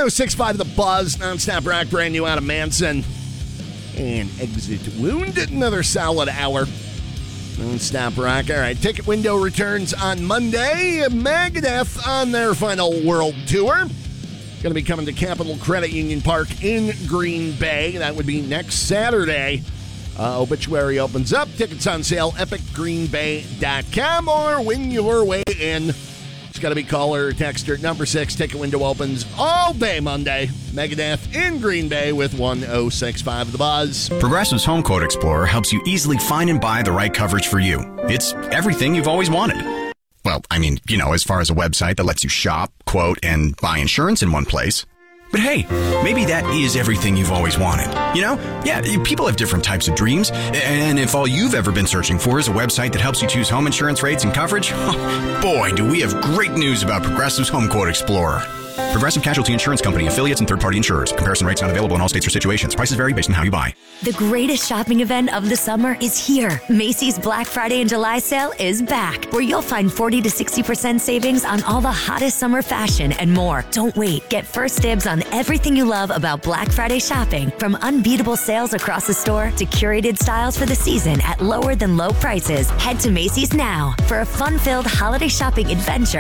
106.5 The Buzz, nonstop rock, brand new out of Manson. And Exit Wound, another solid hour. Nonstop rock. All right, ticket window returns on Monday. Megadeth on their final world tour. Going to be coming to Capital Credit Union Park in Green Bay. That would be next Saturday. Obituary opens up. Tickets on sale, epicgreenbay.com, or win your way in. It's got to be caller or texter. Number 6, ticket window opens all day Monday. Megadeth in Green Bay with 106.5 The Buzz. Progressive's Home Quote Explorer helps you easily find and buy the right coverage for you. It's everything you've always wanted. Well, I mean, as far as a website that lets you shop, quote, and buy insurance in one place. But hey, maybe that is everything you've always wanted. Yeah, people have different types of dreams. And if all you've ever been searching for is a website that helps you choose home insurance rates and coverage, boy, do we have great news about Progressive's Home Quote Explorer. Progressive Casualty Insurance Company, affiliates, and third-party insurers. Comparison rates not available in all states or situations. Prices vary based on how you buy. The greatest shopping event of the summer is here. Macy's Black Friday and July sale is back, where you'll find 40 to 60% savings on all the hottest summer fashion and more. Don't wait. Get first dibs on everything you love about Black Friday shopping, from unbeatable sales across the store to curated styles for the season at lower than low prices. Head to Macy's now for a fun-filled holiday shopping adventure